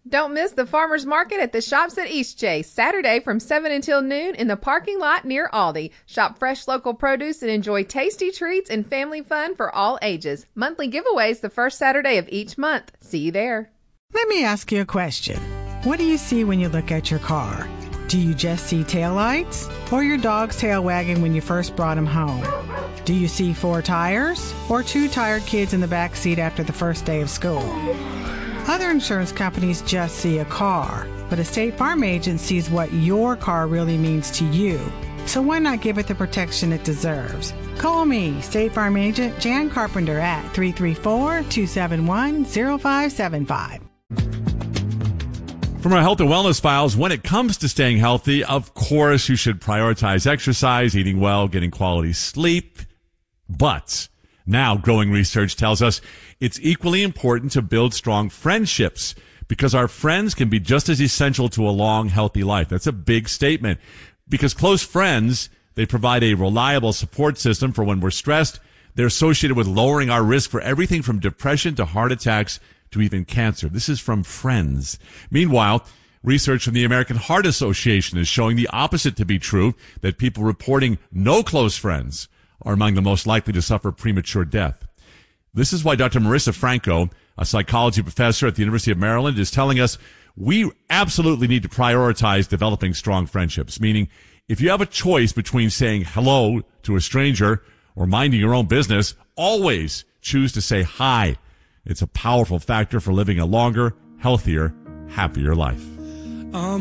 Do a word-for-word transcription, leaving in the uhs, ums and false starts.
Don't miss the farmers market at the Shops at Eastchase, Saturday from seven until noon in the parking lot near Aldi. Shop fresh local produce and enjoy tasty treats and family fun for all ages. Monthly giveaways the first Saturday of each month. See you there. Let me ask you a question. What do you see when you look at your car? Do you just see taillights or your dog's tail wagging when you first brought him home? Do you see four tires or two tired kids in the back seat after the first day of school? Other insurance companies just see a car, but a State Farm agent sees what your car really means to you. So why not give it the protection it deserves? Call me, State Farm agent Jan Carpenter at three three four, two seven one, zero five seven five. From our health and wellness files, when it comes to staying healthy, of course, you should prioritize exercise, eating well, getting quality sleep. But now growing research tells us it's equally important to build strong friendships because our friends can be just as essential to a long, healthy life. That's a big statement because close friends, they provide a reliable support system for when we're stressed. They're associated with lowering our risk for everything from depression to heart attacks to even cancer. This is from Friends. Meanwhile, research from the American Heart Association is showing the opposite to be true, that people reporting no close friends are among the most likely to suffer premature death. This is why Doctor Marissa Franco, a psychology professor at the University of Maryland, is telling us we absolutely need to prioritize developing strong friendships, meaning if you have a choice between saying hello to a stranger or minding your own business, always choose to say hi. It's a powerful factor for living a longer, healthier, happier life. Um.